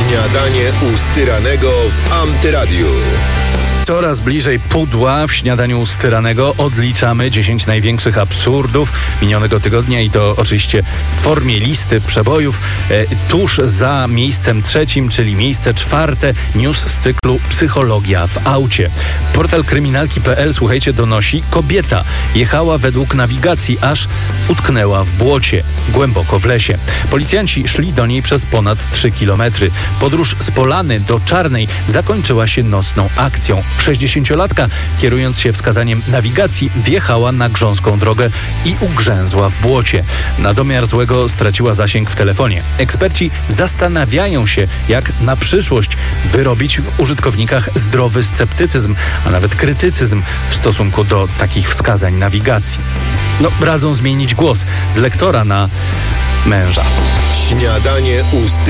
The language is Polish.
Śniadanie u Styranego w Antyradiu. Coraz bliżej pudła w śniadaniu Styranego odliczamy 10 największych absurdów minionego tygodnia i to oczywiście w formie listy przebojów. Tuż za miejscem trzecim, czyli miejsce czwarte, news z cyklu Psychologia w aucie. Portal kryminalki.pl, słuchajcie, donosi: kobieta jechała według nawigacji, aż utknęła w błocie, głęboko w lesie. Policjanci szli do niej przez ponad 3 kilometry. Podróż z Polany do Czarnej zakończyła się nocną akcją. 60-latka, kierując się wskazaniem nawigacji, wjechała na grząską drogę i ugrzęzła w błocie. Na domiar złego straciła zasięg w telefonie. Eksperci zastanawiają się, jak na przyszłość wyrobić w użytkownikach zdrowy sceptycyzm, a nawet krytycyzm w stosunku do takich wskazań nawigacji. Radzą zmienić głos z lektora na męża. Śniadanie u